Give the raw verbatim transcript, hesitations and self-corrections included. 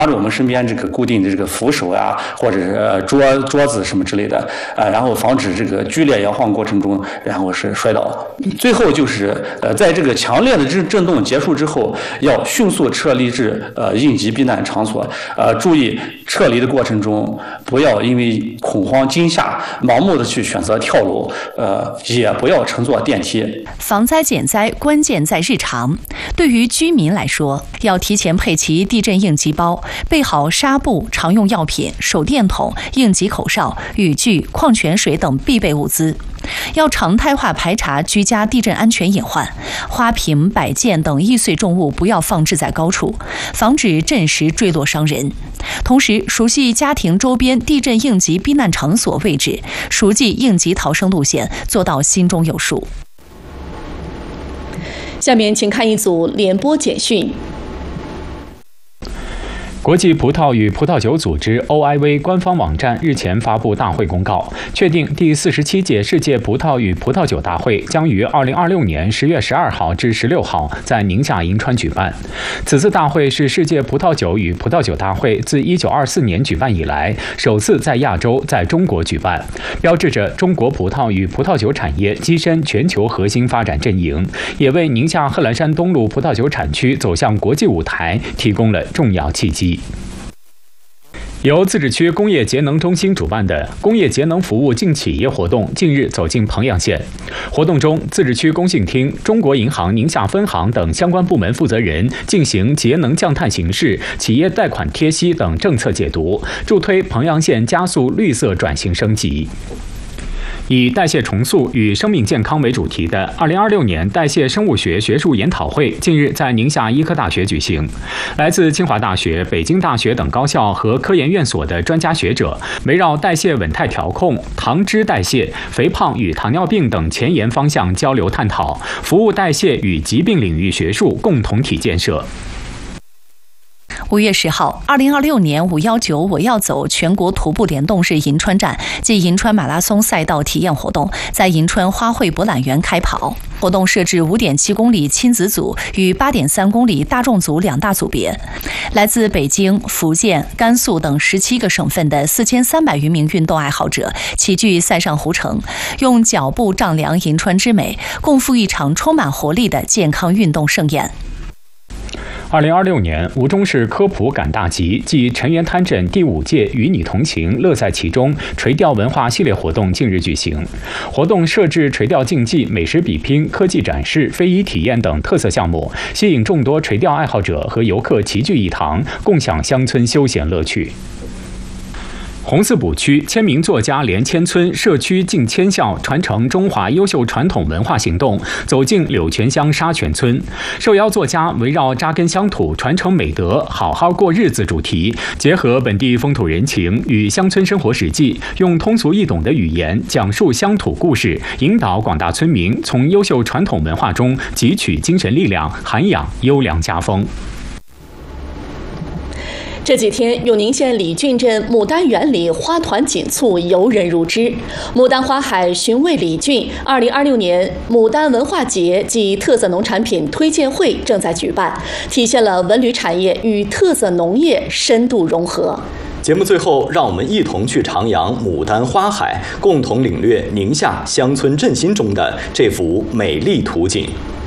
着我们身边这个固定的这个扶手呀、啊，或者是桌桌子什么之类的，啊，然后防止这个剧烈摇晃过程中，然后是摔倒。最后就是呃，在这个强烈的震震动结束之后，要迅速撤离至呃应急避难场所。呃，注意撤离的过程中，不要因为恐慌惊吓，盲目的去选择跳楼，呃，也不要乘坐电梯。 防灾减灾关键在日常，对于居民来说，要提前配齐地震应急包。备好纱布、常用药品、手电筒、应急口哨、雨具、矿泉水等必备物资。要常态化排查居家地震安全隐患，花瓶、摆件等易碎重物不要放置在高处，防止震时坠落伤人。同时，熟悉家庭周边地震应急避难场所位置，熟记应急逃生路线，做到心中有数。下面请看一组联播简讯。 国际葡萄与葡萄酒组织 O I V 官方网站日前发布大会公告，确定第四十七届世界葡萄与葡萄酒大会将于二零二六年十月十二号至十六号在宁夏银川举办。此次大会是世界葡萄酒与葡萄酒大会自一九二四年举办以来首次在亚洲在中国举办，标志着中国葡萄与葡萄酒产业跻身全球核心发展阵营，也为宁夏贺兰山东路葡萄酒产区走向国际舞台提供了重要契机。由自治区工业节能中心主办的工业节能服务进企业活动近日走进彭阳县。活动中，自治区工信厅、中国银行宁夏分行等相关部门负责人进行节能降碳形势、企业贷款贴息等政策解读，助推彭阳县加速绿色转型升级。以代谢重塑与生命健康为主题的二零二六年代谢生物学学术研讨会近日在宁夏医科大学举行。来自清华大学、北京大学等高校和科研院所的专家学者，围绕代谢稳态调控、糖脂代谢、肥胖与糖尿病等前沿方向交流探讨，服务代谢与疾病领域学术共同体建设。 五月十号，二零二六年五幺九我要走全国徒步联动日银川站暨银川马拉松赛道体验活动在银川花卉博览园开跑。活动设置五点七公里亲子组与八点三公里大众组两大组别。来自北京、福建、甘肃等十七个省份的四千三百余名运动爱好者齐聚塞上湖城，用脚步丈量银川之美，共赴一场充满活力的健康运动盛宴。 二零二六年吴忠市科普赶大集暨陈园滩镇第五届与你同行乐在其中垂钓文化系列活动近日举行。活动设置垂钓竞技、美食比拼、科技展示、非遗体验等特色项目，吸引众多垂钓爱好者和游客齐聚一堂，共享乡村休闲乐趣。红四补区签名作家连千村社区进千校传承中华优秀传统文化行动走进柳泉乡沙泉村，受邀作家围绕扎根乡土、传承美德、好好过日子主题，结合本地风土人情与乡村生活实际，用通俗易懂的语言讲述乡土故事，引导广大村民从优秀传统文化中汲取精神力量，涵养优良家风。 这几天，永宁县李郡镇牡丹园里花团锦簇，游人如织。牡丹花海寻味李郡二零二六年牡丹文化节暨特色农产品推荐会正在举办，体现了文旅产业与特色农业深度融合。 节目最后，让我们一同去徜徉牡丹花海，共同领略宁夏乡村振兴中的这幅美丽图景。